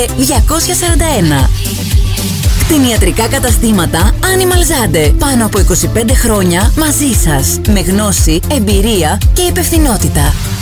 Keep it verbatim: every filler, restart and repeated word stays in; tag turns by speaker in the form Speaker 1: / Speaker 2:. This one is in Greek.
Speaker 1: διακόσια σαράντα ένα. Κτηνιατρικά καταστήματα Animal Zande. Πάνω από είκοσι πέντε χρόνια μαζί σας. Με γνώση, εμπειρία και υπευθυνότητα.